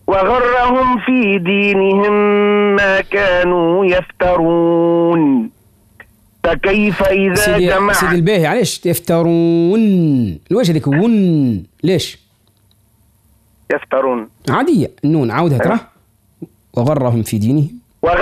وغرهم في دينهم ما كانوا يفترون. فكيف إذا جمع سيدي الباهي عليش يفترون الوجه لك ون ليش يفترون عادية النون عودها ترى وغرهم في دينهم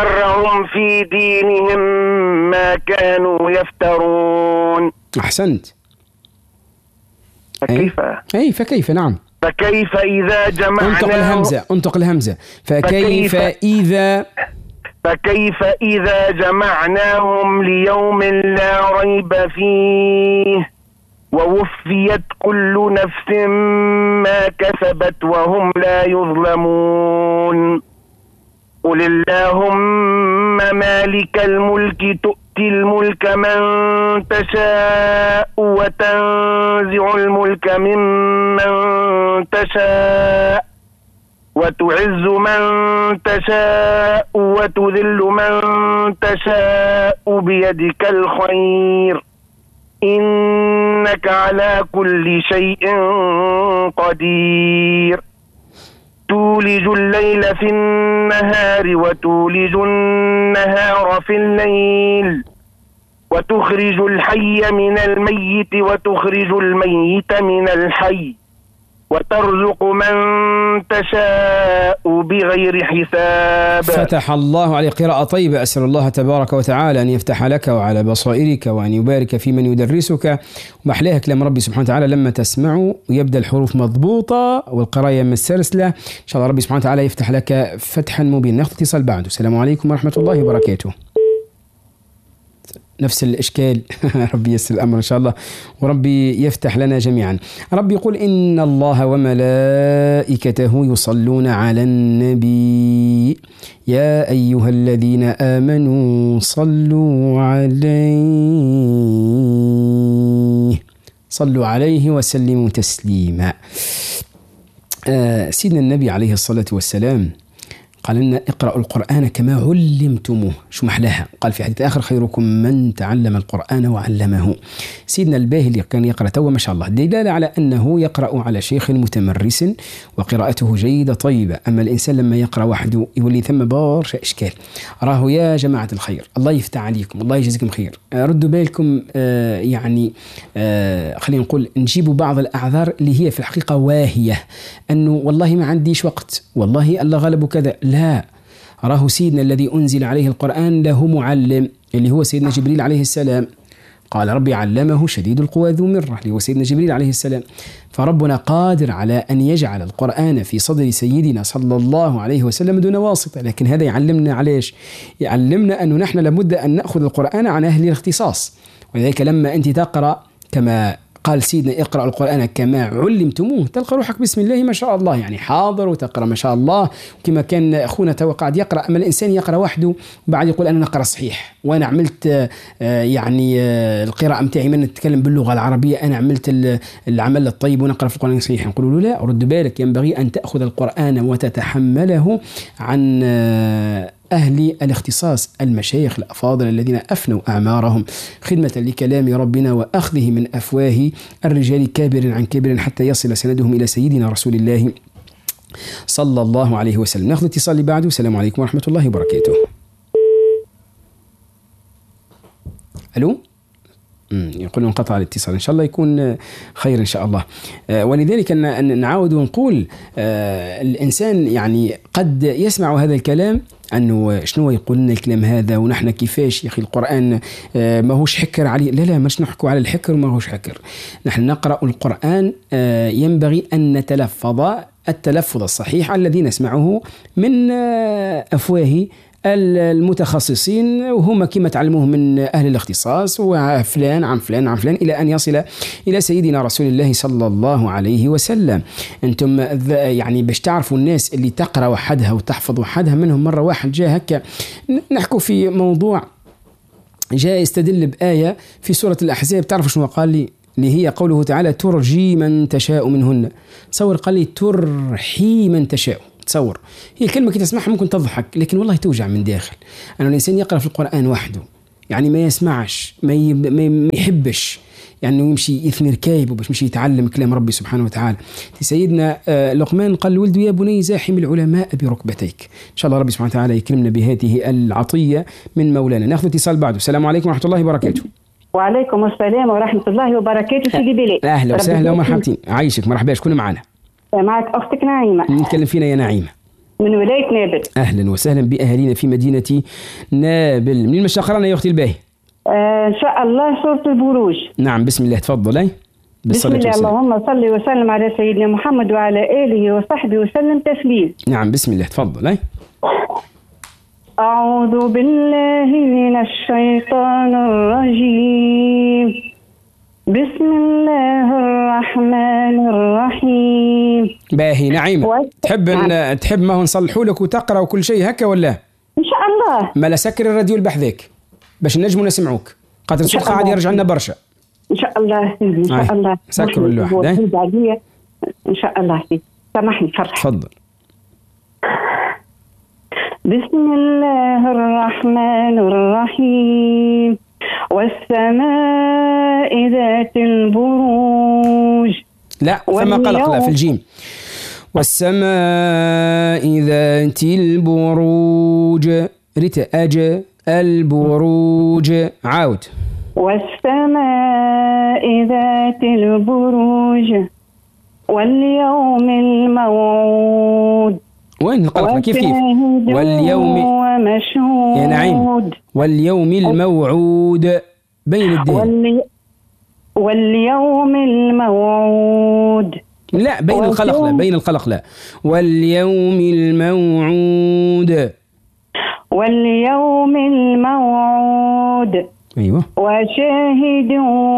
ما كانوا يفترون. أحسنت. فكيف فكيف نعم. فكيف إذا جمعناهم انطق الهمزة فكيف إذا جمعناهم ليوم لا ريب فيه ووفيت كل نفس ما كسبت وهم لا يظلمون. قل اللهم مالك الملك تؤتي الملك من تشاء وتنزع الملك ممن تشاء وتعز من تشاء وتذل من تشاء بيدك الخير إنك على كل شيء قدير. تولج الليل في النهار وتولج النهار في الليل وتخرج الحي من الميت وتخرج الميت من الحي وترزق من تشاء بغير حساب. فتح الله عليه قراءة طيبة. أسأل الله تبارك وتعالى أن يفتح لك وعلى بصائرك وأن يبارك في من يدرسك ومحلاها كلام ربي سبحانه وتعالى لما تسمعوا ويبدأ الحروف مضبوطة والقراءة مسترسلة. إن شاء الله ربي سبحانه وتعالى يفتح لك فتحا مبين. ناخذ اتصال بعده. السلام عليكم ورحمة الله وبركاته. نفس الإشكال ربي يسر الأمر إن شاء الله وربي يفتح لنا جميعا. ربي يقول إن الله وملائكته يصلون على النبي يا أيها الذين آمنوا صلوا عليه وسلموا تسليما. سيدنا النبي عليه الصلاة والسلام قال لنا اقرأوا القرآن كما علمتموه. شو محلاها؟ قال في حديث آخر خيركم من تعلم القرآن وعلمه. سيدنا الباهي اللي كان يقرأ توا ما شاء الله دلالة على أنه يقرأ على شيخ متمرس وقراءته جيدة طيبة. أما الإنسان لما يقرأ وحده يولي ثم برشا إشكال. راهو يا جماعة الخير الله يفتح عليكم الله يجزيكم خير. ردوا بالكم خلينا نقول نجيبوا بعض الأعذار اللي هي في الحقيقة واهية أنه والله ما عنديش وقت والله الله غلب كذا. لا، راه سيدنا الذي أنزل عليه القرآن له معلم اللي هو سيدنا جبريل عليه السلام. قال ربي علمه شديد القوى ذو مرة اللي هو سيدنا جبريل عليه السلام. فربنا قادر على أن يجعل القرآن في صدر سيدنا صلى الله عليه وسلم دون واسطة. لكن هذا يعلمنا عليش؟ يعلمنا أنه نحن لابد أن نأخذ القرآن عن أهل الاختصاص. ولذلك لما أنت تقرأ كما قال سيدنا اقرأ القرآن كما علمتموه تلقى روحك بسم الله ما شاء الله يعني حاضر وتقرأ ما شاء الله. كما كان أخونا توقعد يقرأ. أما الإنسان يقرأ وحده وبعد يقول أنا نقرأ صحيح وأنا عملت القراءة متاعي من نتكلم باللغة العربية أنا عملت العمل الطيب ونقرأ في القرآن صحيح. نقول له لا، رد بالك ينبغي أن تأخذ القرآن وتتحمله عن أهل الاختصاص المشايخ الأفاضل الذين أفنوا أعمارهم خدمة لكلام ربنا وأخذه من أفواه الرجال كابر عن كابر حتى يصل سندهم إلى سيدنا رسول الله صلى الله عليه وسلم. نأخذ اتصال اللي بعده. السلام عليكم ورحمة الله وبركاته. ألو يقول انقطع الاتصال. إن شاء الله يكون خير إن شاء الله. ولذلك نعاود ونقول الإنسان يعني قد يسمع هذا الكلام أنه شنو يقول لنا الكلام هذا ونحن كيفاش يا أخي القرآن ما هوش حكر عليه. لا مش نحكوا على الحكر وما هوش حكر. نحن نقرأ القرآن ينبغي أن نتلفظ التلفظ الصحيح الذي نسمعه من أفواه المتخصصين وهم كما تعلموه من أهل الاختصاص وفلان عن فلان عن فلان إلى أن يصل إلى سيدنا رسول الله صلى الله عليه وسلم. أنتم يعني باش تعرفوا الناس اللي تقرأ وحدها وتحفظ وحدها منهم. مرة واحد جاء هكا نحكوا في موضوع جاء يستدل بآية في سورة الأحزاب. تعرفوا شنو قال لي؟ اللي هي قوله تعالى ترجي من تشاء منهن. تصور قال لي ترحي من تشاء. تصور هي كلمة كي تسمعها ممكن تضحك لكن والله توجع من داخل. أن الإنسان يقرأ في القرآن وحده يعني ما يسمعش ما يحبش يعني يمشي يثمر كايبه باش يمشي يتعلم كلام ربي سبحانه وتعالى. سيدنا لقمان قال ولد يا بني زاحم العلماء بركبتيك. إن شاء الله ربي سبحانه وتعالى يكرمنا بهذه العطية من مولانا. ناخذ اتصال بعده. السلام عليكم ورحمة الله وبركاته. وعليكم السلام ورحمة الله وبركاته سيدي بلال. أهلا وسهلا ومرحبتين. عايشك مرحبا. شكون معنا؟ معك أختك نعيمة. نتكلم فينا يا نعيمة؟ من ولاية نابل. أهلا وسهلا بأهالينا في مدينة نابل. من المشاقرة يا أختي الباهي؟ إن شاء الله سورة البروج. نعم بسم الله تفضل. بسم الله اللهم صل وسلم على سيدنا محمد وعلى آله وصحبه وسلم تسليم. نعم بسم الله تفضل. أعوذ بالله من الشيطان الرجيم. بسم الله الرحمن الرحيم. باهي نعيمة تحب ما هو نصلحوا لك وتقرأ وكل شيء هكا ولا؟ إن شاء الله. ما لا سكر الراديو البحذاك باش نجموا نسمعوك خاطر الصوت قاعد يرجع لنا برشا. إن شاء الله إن شاء الله. سكروا اللوحة. إن شاء الله سامحني فرح. تفضل. بسم الله الرحمن الرحيم. والسماء ذات البروج. لا ثم قلق لا في الجيم. والسماء ذات البروج ريت البروج. عاود. والسماء ذات البروج واليوم الموعود. وين القلق كيف واليوم ومشهود يا نعيم واليوم الموعود بين الدين واليوم الموعود. لا بين القلق لا بين القلق لا واليوم الموعود واليوم الموعود. أيوة. وشاهد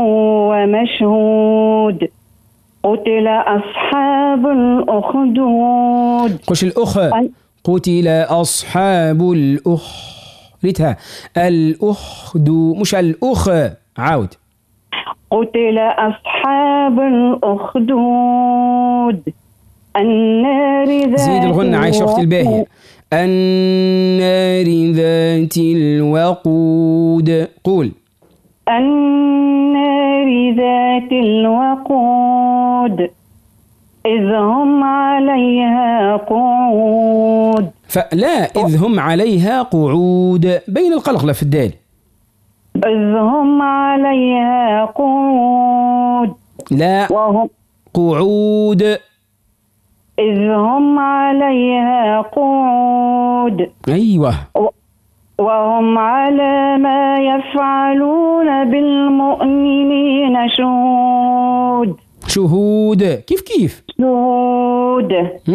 ومشهود. قتل أصحاب الأخدود. قش الأخ قتل أصحاب الأخ ريتها الأخدود مش الأخ. عاود. قتل أصحاب الأخدود النار ذات زيد الغنى عايش أختي الباهية. النار ذات الوقود. قول. النار ذات الوقود إذ هم عليها قعود. فلا إذ هم عليها قعود بين القلق لا في الدال. إذ هم عليها قعود. لا وهم قعود. إذ هم عليها قعود. أيوة. وهم على ما يفعلون بالمؤمنين شهود. شهود كيف شهود.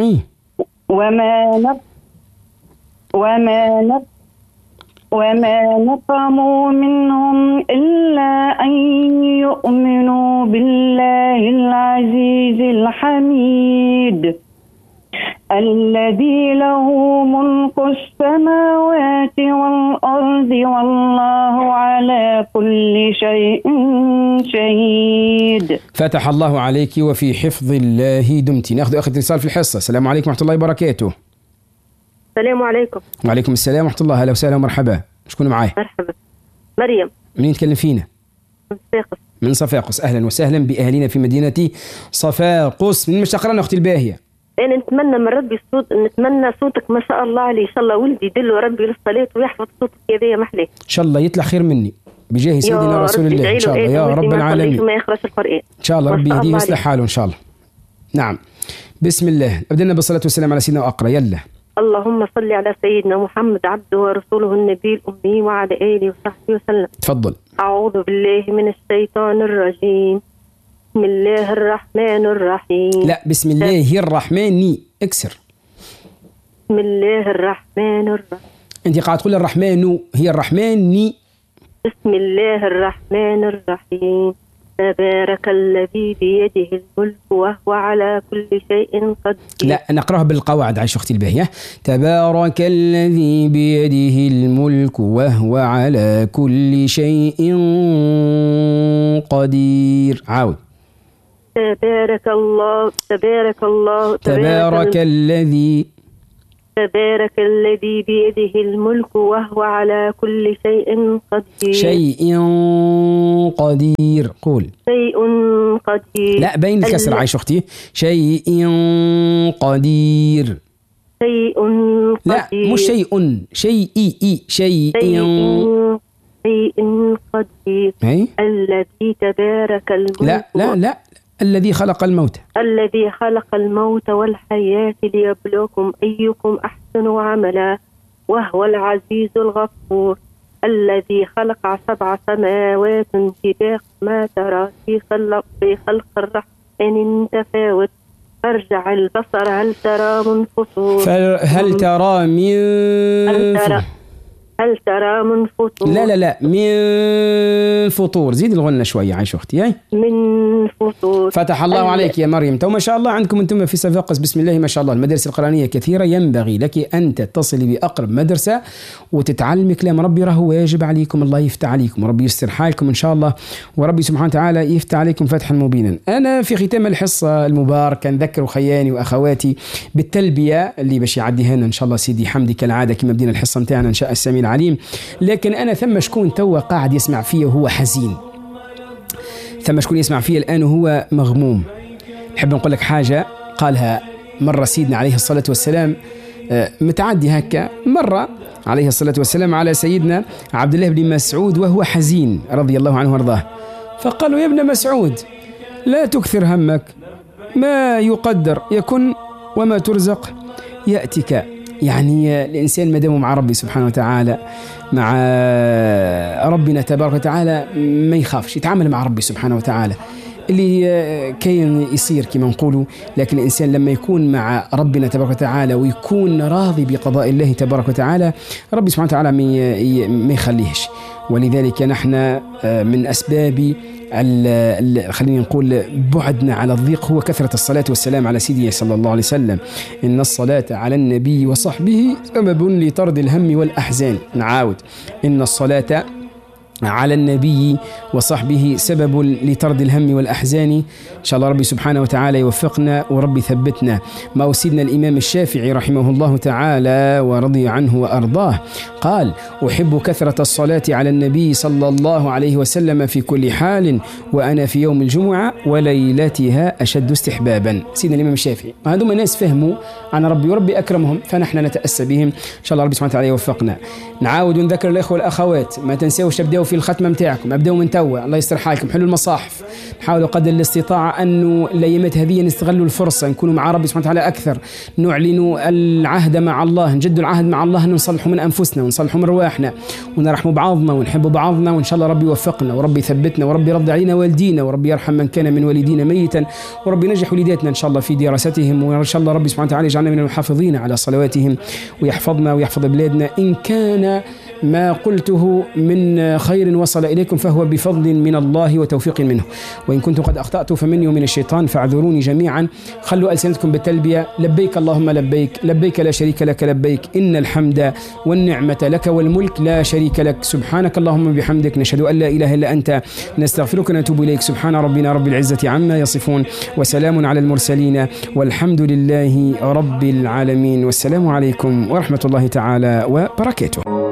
وما نقموا منهم إلا أن يؤمنوا بالله العزيز الحميد الذي له ملك السماوات والأرض والله على كل شيء شهيد. فتح الله عليك وفي حفظ الله دمت. ناخذ آخر اتصال في الحصة. السلام عليكم ورحمة الله وبركاته. السلام عليكم. وعليكم السلام ورحمة الله. أهلا وسهلا ومرحبا. شكون معاي؟ مرحبا مريم. منين تكلم فينا؟ من صفاقس. من صفاقس. أهلا وسهلا بأهلنا في مدينة صفاقس. من مشاقرنا أختي الباهية؟ أنا نتمنى من ربي نتمنى صوتك ما شاء الله عليه. إن شاء الله ولدي يدله ربي للصلاة ويحفظ صوتك هذايا محلاه. إن شاء الله يطلع خير مني بجاه سيدنا رسول الله. إن شاء الله يا رب العالمين. ما يخرج القرآن. إن شاء الله ربي يهديه ويصلح حاله إن شاء الله. نعم بسم الله. أبدأنا بالصلاة والسلام على سيدنا وأقرأ. يلا. اللهم صل على سيدنا محمد عبده ورسوله النبي الأمي وعلى آله وصحبه وسلم. تفضل. أعوذ بالله من الشيطان الرجيم. بسم الله الرحمن الرحيم. لا بسم الله الرحمن اكسر. بسم الله الرحمن الرحيم. أنت قاعد تقول الرحمن هي الرحمن. بسم الله الرحمن الرحيم. تبارك الذي بيده الملك وهو على كل شيء قدير. لا نقرأها بالقواعد عايش أختي الباهية. تبارك الذي بيده الملك وهو على كل شيء قدير. عاود. تبارك الله. تبارك الله. تبارك الذي. تبارك الذي بيده الملك وهو على كل شيء قدير. شيء قدير. قول شيء قدير. لا بين الكسر عايش أختي. شيء قدير. شيء قدير. لا مش شيء. شيء شيء قدير. الذي تبارك الملك. لا الذي خلق الموت. الذي خلق الموت والحياة ليبلوكم أيكم أحسن عملا وهو العزيز الغفور. الذي خلق 7 سماوات طباقا ما ترى في خلق الرحمن تفاوت فارجع البصر هل ترى من فطور. هل ترى من فطور. لا من فطور. زيد الغنة شوية عايش أختي. من فطور. فتح الله عليك يا مريم. تو ما شاء الله عندكم أنتم في صفاقس بسم الله ما شاء الله المدارس القرآنية كثيرة. ينبغي لك أن تتصلي بأقرب مدرسة وتتعلمي كلام ربي. راه واجب عليكم. الله يفتح عليكم وربي يستر حالكم إن شاء الله وربي سبحانه وتعالى يفتح عليكم فتحا مبينا. أنا في ختام الحصة المباركة نذكر خياني وأخواتي بالتلبية اللي باش يعديها لنا إن شاء الله سيدي حمدي كالعادة كما بدينا الحصة متاعنا إن شاء السميع العليم. لكن أنا ثم شكون توا قاعد يسمع فيه وهو حزين. ثم شكون يسمع فيه الآن وهو مغموم. نحب نقول لك حاجة قالها مرة سيدنا عليه الصلاة والسلام متعدي هكا مرة عليه الصلاة والسلام على سيدنا عبد الله بن مسعود وهو حزين رضي الله عنه وارضاه. فقالوا يا ابن مسعود لا تكثر همك ما يقدر يكن وما ترزق يأتيك. يعني الإنسان مدامه مع ربي سبحانه وتعالى مع ربنا تبارك وتعالى ما يخافش يتعامل مع ربي سبحانه وتعالى. اللي كاين يصير كما نقولوا. لكن الإنسان لما يكون مع ربنا تبارك وتعالى ويكون راضي بقضاء الله تبارك وتعالى ربي سبحانه وتعالى ما يخليهش. ولذلك نحن من أسباب خلينا نقول بعدنا على الضيق هو كثرة الصلاة والسلام على سيدنا صلى الله عليه وسلم. إن الصلاة على النبي وصحبه سبب لطرد الهم والأحزان. نعاود إن الصلاة على النبي وصحبه سبب لطرد الهم والأحزان. إن شاء الله ربي سبحانه وتعالى يوفقنا وربي ثبتنا. ما سيدنا الإمام الشافعي رحمه الله تعالى ورضي عنه وأرضاه قال أحب كثرة الصلاة على النبي صلى الله عليه وسلم في كل حال وأنا في يوم الجمعة وليلتها أشد استحبابا. سيدنا الإمام الشافعي. هذوما ناس فهموا عن ربي وربي أكرمهم فنحن نتأسى بهم. إن شاء الله ربي سبحانه وتعالى يوفقنا. نعاود ونذكر الأخوة والأخوات ما تنسوش تبدأوا في الختمة متاعكم. أبدأوا من توا الله يستر حالكم. حلوا المصاحف. نحاولوا قدر الاستطاعة أنه الأيامات هذه نستغلوا الفرصة نكونوا مع ربي سبحانه وتعالى أكثر. نعلنوا العهد مع الله نجدوا العهد مع الله نصلحوا من أنفسنا ونصلحوا من رواحنا ونرحموا بعضنا ونحبوا بعضنا. وإن شاء الله ربي يوفقنا وربي يثبتنا وربي يرضى علينا والدينا وربي يرحم من كان من والدينا ميتا وربي ينجح وليداتنا إن شاء الله في دراستهم. وإن شاء الله ربي سبحانه وتعالى يجعلنا من المحافظين على صلواتهم ويحفظنا ويحفظ بلادنا. إن كان ما قلته من خير وصل إليكم فهو بفضل من الله وتوفيق منه وإن كنت قد أخطأت فمني ومن الشيطان فاعذروني جميعا. خلوا ألسنتكم بالتلبية لبيك اللهم لبيك لبيك لا شريك لك لبيك إن الحمد والنعمة لك والملك لا شريك لك سبحانك اللهم بحمدك نشهد أن لا إله إلا أنت نستغفرك ونتوب إليك. سبحان ربنا رب العزة عما يصفون وسلام على المرسلين والحمد لله رب العالمين والسلام عليكم ورحمة الله تعالى وبركاته.